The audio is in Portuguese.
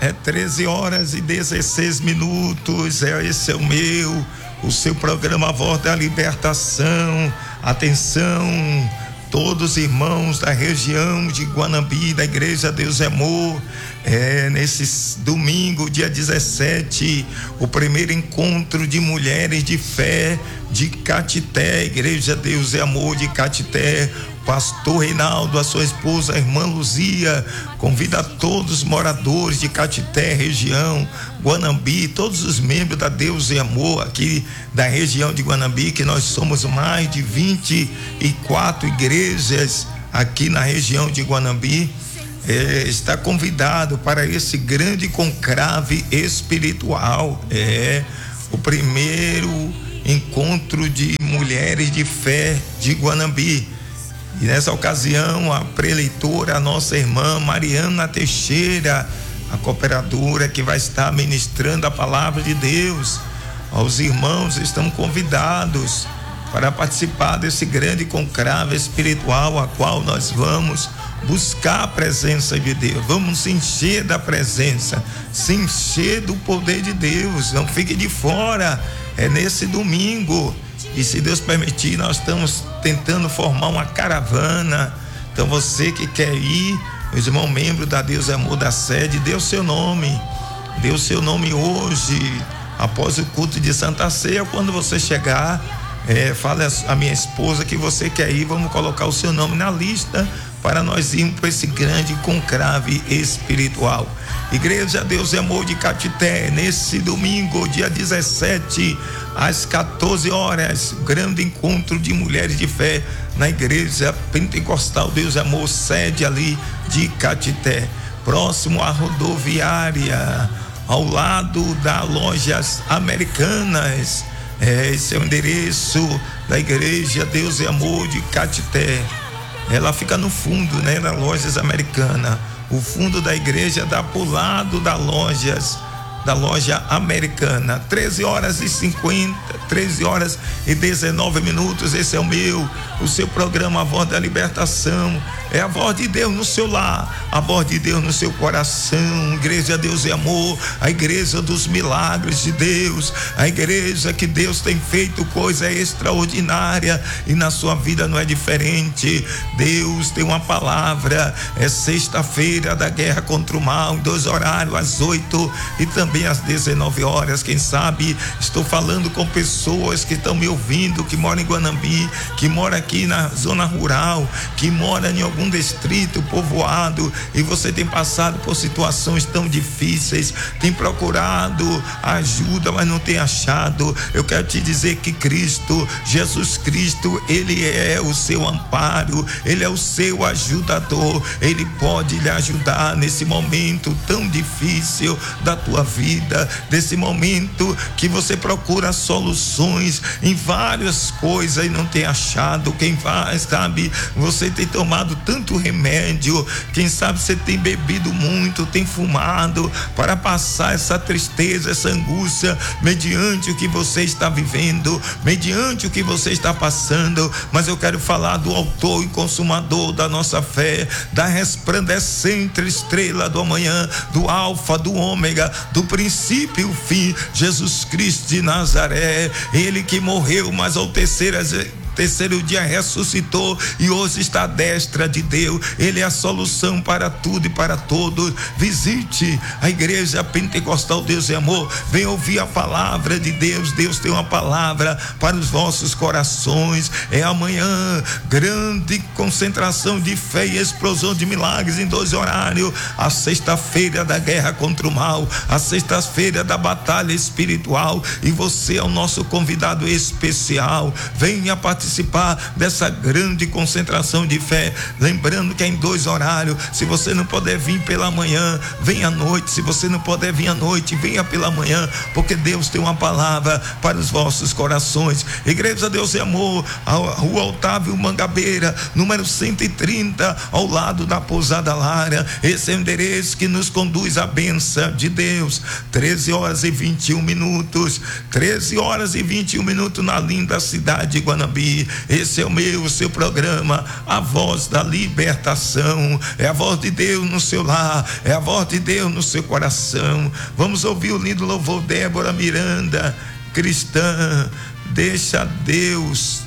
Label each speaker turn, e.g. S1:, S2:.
S1: 13h16. Esse é o seu programa A Voz da Libertação. Atenção, todos os irmãos da região de Guanambi, da Igreja Deus é Amor. Nesse domingo, dia 17, o primeiro encontro de mulheres de fé de Catité, Igreja Deus é Amor de Catité. Pastor Reinaldo, a sua esposa, a irmã Luzia, convida a todos os moradores de Catité, região, Guanambi, todos os membros da Deus e Amor aqui da região de Guanambi, que nós somos mais de 24 igrejas aqui na região de Guanambi. Está convidado para esse grande conclave espiritual. O primeiro encontro de mulheres de fé de Guanambi. E nessa ocasião, a preleitora, a nossa irmã Mariana Teixeira, a cooperadora que vai estar ministrando a palavra de Deus. Os irmãos estão convidados para participar desse grande conclave espiritual, a qual nós vamos buscar a presença de Deus, vamos se encher da presença, se encher do poder de Deus. Não fique de fora, nesse domingo. E se Deus permitir, nós estamos tentando formar uma caravana. Então você que quer ir, os irmãos membros da Deus é Amor da sede, dê o seu nome hoje, após o culto de Santa Ceia. Quando você chegar, fale a minha esposa que você quer ir, vamos colocar o seu nome na lista para nós irmos para esse grande conclave espiritual. Igreja Deus é Amor de Catité, nesse domingo, dia 17, às 14 horas, grande encontro de mulheres de fé na Igreja Pentecostal Deus é Amor, sede ali de Catité, próximo à rodoviária, ao lado das lojas americanas. Esse é o endereço da Igreja Deus é Amor de Catité. Ela fica no fundo, das lojas americanas. O fundo da igreja dá pro lado da loja americana. 13h19. Esse é o seu programa A Voz da Libertação. É a voz de Deus no seu lar, a voz de Deus no seu coração. Igreja Deus é Amor, a igreja dos milagres de Deus, a igreja que Deus tem feito coisa extraordinária e na sua vida não é diferente. Deus tem uma palavra, sexta-feira da guerra contra o mal, em 2 horários, às 8 e também às 19 horas. Quem sabe estou falando com pessoas que estão me ouvindo, que moram em Guanambi, que moram aqui na zona rural, que moram em algum distrito, povoado, e você tem passado por situações tão difíceis, tem procurado ajuda, mas não tem achado. Eu quero te dizer que Cristo, Jesus Cristo, Ele é o seu amparo, Ele é o seu ajudador, Ele pode lhe ajudar nesse momento tão difícil da tua vida, desse momento que você procura soluções em várias coisas e não tem achado. Quem faz, sabe, você tem tomado tanto remédio, quem sabe você tem bebido muito, tem fumado para passar essa tristeza, essa angústia, mediante o que você está vivendo, mediante o que você está passando. Mas eu quero falar do autor e consumador da nossa fé, da resplandecente estrela do amanhã, do alfa, do ômega, do princípio e o fim, Jesus Cristo de Nazaré. Ele que morreu, mas ao terceiro dia ressuscitou e hoje está à destra de Deus. Ele é a solução para tudo e para todos. Visite a Igreja Pentecostal Deus é Amor, venha ouvir a palavra de Deus. Deus tem uma palavra para os vossos corações. É amanhã grande concentração de fé e explosão de milagres em 2 horários, a sexta-feira da guerra contra o mal, a sexta-feira da batalha espiritual, e você é o nosso convidado especial. Venha participar dessa grande concentração de fé, lembrando que é em 2 horários. Se você não puder vir pela manhã, venha à noite. Se você não puder vir à noite, venha pela manhã, porque Deus tem uma palavra para os vossos corações. Igreja Deus é Amor, a Rua Otávio Mangabeira, número 130, ao lado da Pousada Lara. Esse é o endereço que nos conduz à bênção de Deus. 13h21, 13h21 na linda cidade de Guanambi. aqui. Esse é o meu, o seu programa, a voz da libertação. É a voz de Deus no seu lar, é a voz de Deus no seu coração. Vamos ouvir o lindo louvor Débora Miranda, cristã. Deixa Deus